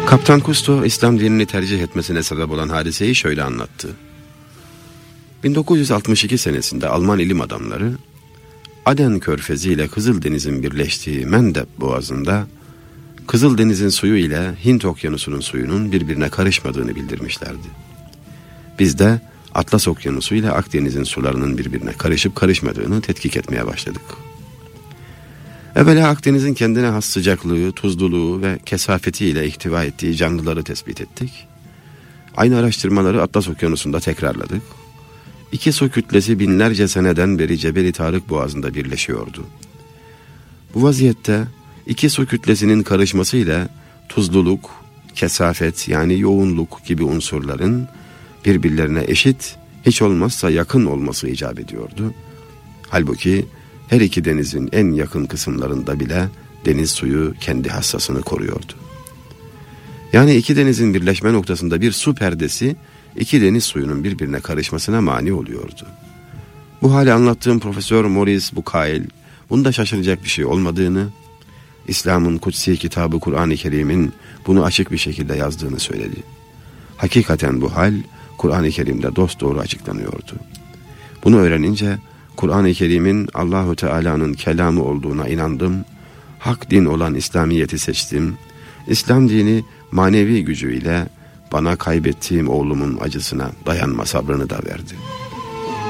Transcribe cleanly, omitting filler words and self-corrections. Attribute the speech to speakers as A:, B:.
A: Kaptan Cousteau, İslam dinini tercih etmesine sebep olan hadiseyi şöyle anlattı. 1962 senesinde Alman ilim adamları, Aden Körfezi ile Kızıldeniz'in birleştiği Mendeb Boğazı'nda, Kızıldeniz'in suyu ile Hint Okyanusu'nun suyunun birbirine karışmadığını bildirmişlerdi. Biz de Atlas Okyanusu ile Akdeniz'in sularının birbirine karışıp karışmadığını tetkik etmeye başladık. Evvela Akdeniz'in kendine has sıcaklığı, tuzluluğu ve kesafetiyle ihtiva ettiği canlıları tespit ettik. Aynı araştırmaları Atlas Okyanusu'nda tekrarladık. İki su kütlesi binlerce seneden beri Cebeli Tarık Boğazı'nda birleşiyordu. Bu vaziyette iki su kütlesinin karışmasıyla tuzluluk, kesafet yani yoğunluk gibi unsurların birbirlerine eşit, hiç olmazsa yakın olması icap ediyordu. Halbuki her iki denizin en yakın kısımlarında bile deniz suyu kendi hassasını koruyordu. Yani iki denizin birleşme noktasında bir su perdesi iki deniz suyunun birbirine karışmasına mani oluyordu. Bu hali anlattığım Profesör Maurice Bucaille, bunda şaşıracak bir şey olmadığını, İslam'ın kutsi kitabı Kur'an-ı Kerim'in bunu açık bir şekilde yazdığını söyledi. Hakikaten bu hal Kur'an-ı Kerim'de dosdoğru açıklanıyordu. Bunu öğrenince Kur'an-ı Kerim'in Allahu Teala'nın kelamı olduğuna inandım, hak din olan İslamiyet'i seçtim, İslam dini manevi gücüyle bana kaybettiğim oğlumun acısına dayanma sabrını da verdi.